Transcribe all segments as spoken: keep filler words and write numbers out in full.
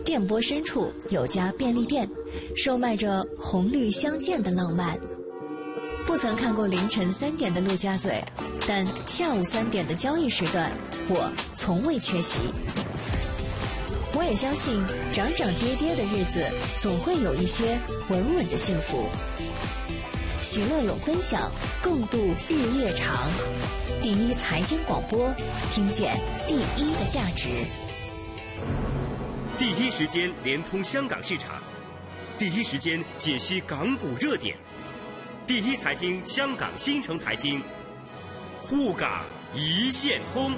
电波深处有家便利店，售卖着红绿相间的浪漫。不曾看过凌晨三点的陆家嘴，但下午三点的交易时段，我从未缺席。我也相信，涨涨跌跌的日子，总会有一些稳稳的幸福。喜乐有分享，共度日夜长。第一财经广播，听见第一的价值。 第一时间连通香港市场，第一时间解析港股热点。第一财经香港新城财经，沪港一线通。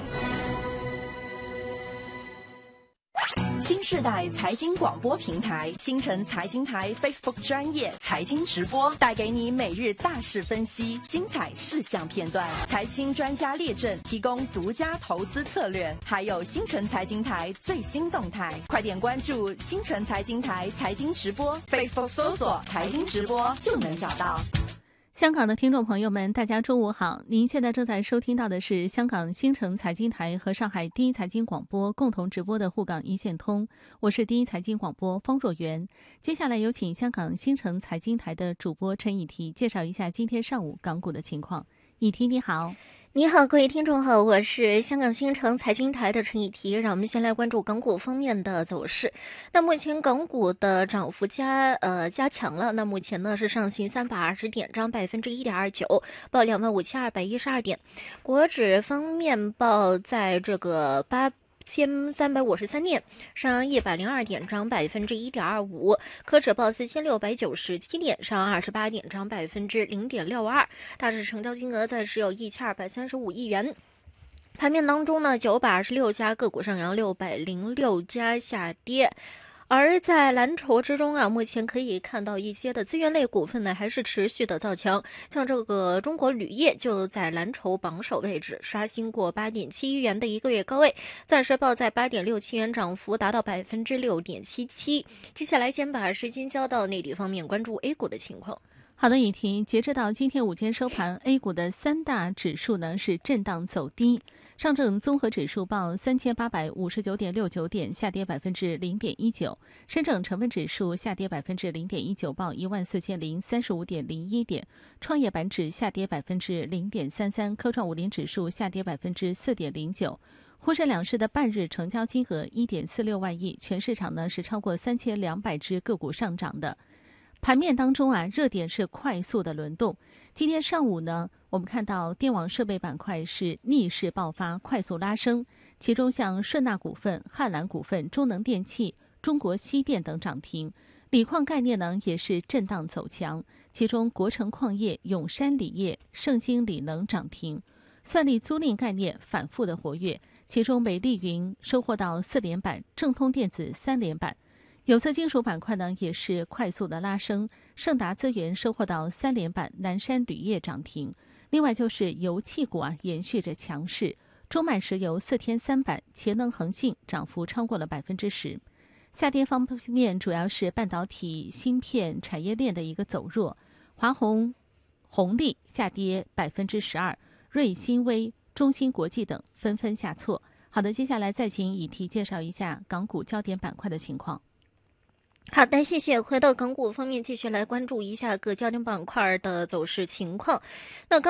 新世代财经广播平台新城财经台 Facebook 专业财经直播，带给你每日大事分析、精彩事项片段、财经专家列阵，提供独家投资策略，还有新城财经台最新动态。快点关注新城财经台财经直播 Facebook 搜索财经直播就能找到。 香港的听众朋友们，大家中午好！您现在正在收听到的是香港新城财经台和上海第一财经广播共同直播的沪港一线通，我是第一财经广播方若媛。接下来有请香港新城财经台的主播陈以缇介绍一下今天上午港股的情况。以缇你好。 你好，各位听众好，我是香港新城财经台的陈以缇。让我们先来关注港股方面的走势。那目前港股的涨幅加呃加强了，那目前呢是上行三百二十点，涨百分之一点二九，报两万五千二百一十二点。国指方面报在这个八。千三百五十三点，上一百零二点，涨百分之一点二五。科指报四千六百九十七点，上二十八点，涨百分之零点六二。大市成交金额暂时有一千二百三十五亿元。盘面当中呢，九百二十六家个股上扬，六百零六家下跌。而在蓝筹之中啊，目前可以看到一些的资源类股份呢，还是持续的造强。像这个中国铝业就在蓝筹榜首位置，刷新过八点七亿元的一个月高位，暂时报在八点六七元，涨幅达到百分之六点七七。接下来先把时间交到内地方面，关注 A 股的情况。 好的，以缇，截止到今天午间收盘 ，A 股的三大指数呢是震荡走低。上证综合指数报三千八百五十九点六九点，下跌百分之零点一九；深证成分指数下跌百分之零点一九，报一万四千零三十五点零一点；创业板指下跌百分之零点三三，科创五零指数下跌百分之四点零九。沪深两市的半日成交金额一点四六万亿，全市场呢是超过三千两百只个股上涨的。盘面当中啊，热点是快速的轮动。今天上午呢，我们看到电网设备板块是逆势爆发，快速拉升。其中像顺纳股份、汉兰股份、中能电器、中国西电等涨停。锂矿概念呢也是震荡走强，其中国成矿业、永山锂业、盛兴锂能涨停。算力租赁概念反复的活跃，其中美丽云收获到四连板，正通电子三连板。有色金属板块呢也是快速的拉升，盛达资源收获到三连板，南山铝业涨停。另外就是油气股啊延续着强势，中曼石油四天三板，茄能恒信涨幅超过了百分之十。下跌方面主要是半导体芯片产业链的一个走弱，华虹、宏利下跌百分之十二，瑞新微、中芯国际等纷纷下挫。好的，接下来再请以缇介绍一下港股焦点板块的情况。 好的，谢谢。回到港股方面，继续来关注一下各焦点板块的走势情况。那